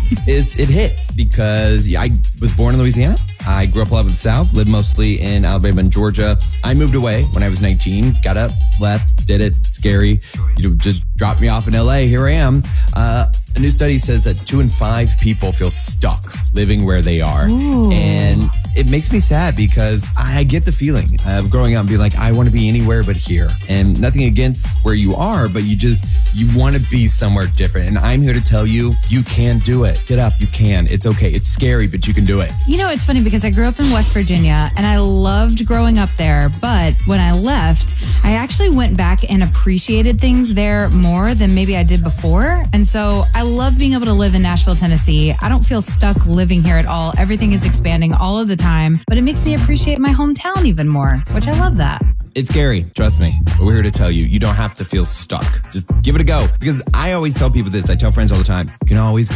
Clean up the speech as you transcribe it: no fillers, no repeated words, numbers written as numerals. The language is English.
It hit because I was born in Louisiana. I grew up a lot in the South, lived mostly in Alabama and Georgia. I moved away when I was 19, got up, left, did it. Scary. Just dropped me off in LA. Here I am. A new study says that 2 in 5 people feel stuck living where they are. Ooh. And it makes me sad because I get the feeling of growing up and being like, I want to be anywhere but here. And nothing against where you are, but you want to be somewhere different. And I'm here to tell you, you can do it. Get up. You can. It's okay. It's scary, but you can do it. You know, it's funny because I grew up in West Virginia and I loved growing up there. But when I left, I actually went back and appreciated things there more than maybe I did before. And so I love being able to live in Nashville, Tennessee. I don't feel stuck living here at all. Everything is expanding all of the time, but it makes me appreciate my hometown even more, which I love that. It's scary, trust me, but we're here to tell you, you don't have to feel stuck. Just give it a go. Because I always tell people this, I tell friends all the time, you can always